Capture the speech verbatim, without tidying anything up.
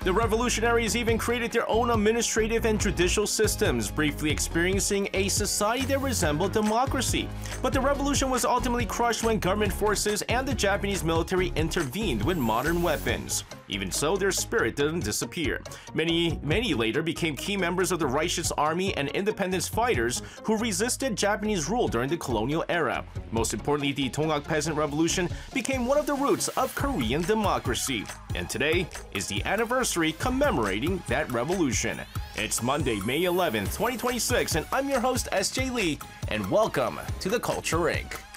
The revolutionaries even created their own administrative and judicial systems, briefly experiencing a society that resembled democracy. But the revolution was ultimately crushed when government forces and the Japanese military intervened with modern weapons. Even so, their spirit didn't disappear. Many, many later became key members of the Reich's army and independence fighters who resisted Japanese rule during the colonial era. Most importantly, the Dongak Peasant Revolution became one of the roots of Korean democracy. And today is the anniversary commemorating that revolution. It's Monday, May eleventh, twenty twenty-six, and I'm your host, S J Lee, and welcome to The Culture Incorporated.